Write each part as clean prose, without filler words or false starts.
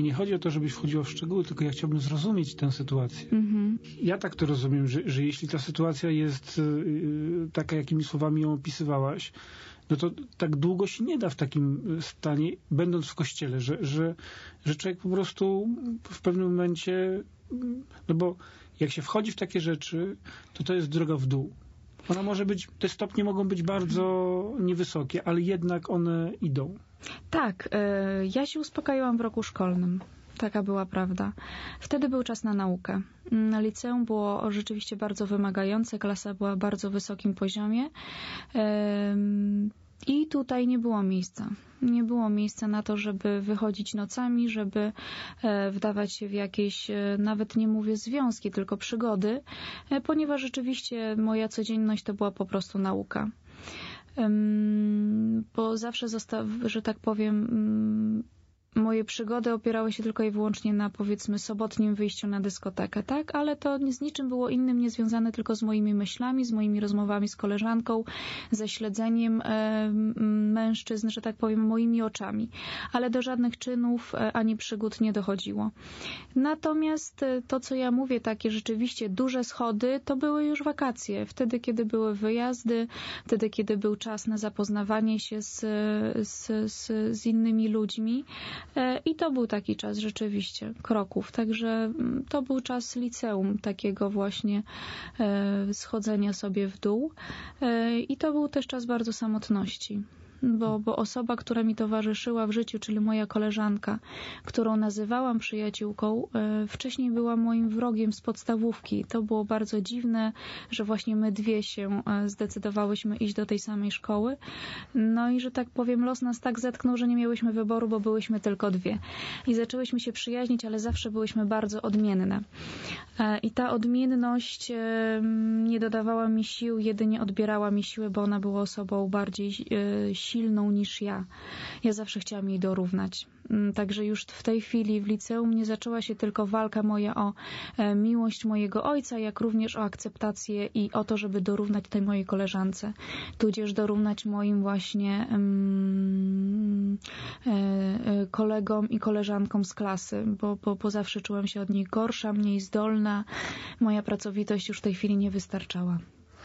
nie chodzi o to, żebyś wchodziła w szczegóły, tylko ja chciałbym zrozumieć tę sytuację. Ja tak to rozumiem, że jeśli ta sytuacja jest taka, jakimi słowami ją opisywałaś, no to tak długo się nie da w takim stanie, będąc w kościele, że człowiek po prostu w pewnym momencie, no bo jak się wchodzi w takie rzeczy, to jest droga w dół. Ona może być, te stopnie mogą być bardzo niewysokie, ale jednak one idą. Tak, ja się uspokajałam w roku szkolnym. Taka była prawda. Wtedy był czas na naukę. Liceum było rzeczywiście bardzo wymagające, klasa była w bardzo wysokim poziomie. I tutaj nie było miejsca. Nie było miejsca na to, żeby wychodzić nocami, żeby wdawać się w jakieś, nawet nie mówię związki, tylko przygody, ponieważ rzeczywiście moja codzienność to była po prostu nauka. Bo zawsze że tak powiem, moje przygody opierały się tylko i wyłącznie na, powiedzmy, sobotnim wyjściu na dyskotekę, tak? Ale to z niczym było innym niezwiązane, tylko z moimi myślami, z moimi rozmowami z koleżanką, ze śledzeniem mężczyzn, że tak powiem, moimi oczami. Ale do żadnych czynów ani przygód nie dochodziło. Natomiast to, co ja mówię, takie rzeczywiście duże schody, to były już wakacje. Wtedy, kiedy były wyjazdy, wtedy, kiedy był czas na zapoznawanie się z innymi ludźmi. I to był taki czas rzeczywiście kroków. Także to był czas liceum, takiego właśnie schodzenia sobie w dół. I to był też czas bardzo samotności. Bo osoba, która mi towarzyszyła w życiu, czyli moja koleżanka, którą nazywałam przyjaciółką, wcześniej była moim wrogiem z podstawówki. To było bardzo dziwne, że właśnie my dwie się zdecydowałyśmy iść do tej samej szkoły. No i, że tak powiem, los nas tak zetknął, że nie miałyśmy wyboru, bo byłyśmy tylko dwie. I zaczęłyśmy się przyjaźnić, ale zawsze byłyśmy bardzo odmienne. I ta odmienność nie dodawała mi sił, jedynie odbierała mi siły, bo ona była osobą bardziej silną niż ja. Ja zawsze chciałam jej dorównać. Także już w tej chwili w liceum nie zaczęła się tylko walka moja o miłość mojego ojca, jak również o akceptację i o to, żeby dorównać tej mojej koleżance. Tudzież dorównać moim właśnie kolegom i koleżankom z klasy, bo zawsze czułam się od nich gorsza, mniej zdolna. Moja pracowitość już w tej chwili nie wystarczała.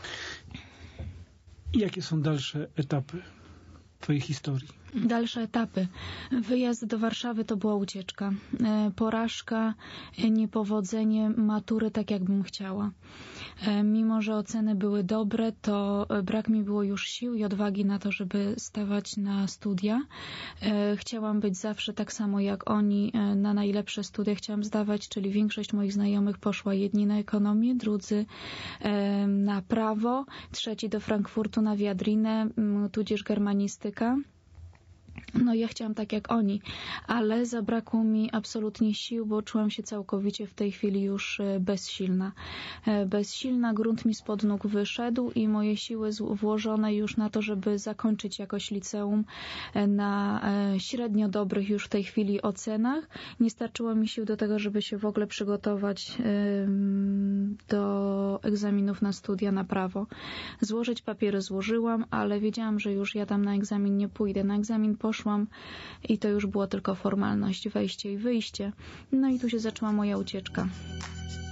I jakie są dalsze etapy twojej historii? Dalsze etapy. Wyjazd do Warszawy to była ucieczka. Porażka, niepowodzenie matury tak, jakbym chciała. Mimo że oceny były dobre, to brak mi było już sił i odwagi na to, żeby stawać na studia. Chciałam być zawsze tak samo jak oni na najlepsze studia chciałam zdawać, czyli większość moich znajomych poszła, jedni na ekonomię, drudzy na prawo, trzeci do Frankfurtu na wiadrinę, tudzież germanistyka. No ja chciałam tak jak oni, ale zabrakło mi absolutnie sił, bo czułam się całkowicie w tej chwili już bezsilna. Bezsilna, grunt mi spod nóg wyszedł i moje siły włożone już na to, żeby zakończyć jakoś liceum na średnio dobrych już w tej chwili ocenach. Nie starczyło mi sił do tego, żeby się w ogóle przygotować do egzaminów na studia na prawo. Złożyć papiery złożyłam, ale wiedziałam, że już ja tam na egzamin nie pójdę. Na egzamin poszłam i to już było tylko formalność, wejście i wyjście. No i tu się zaczęła moja ucieczka.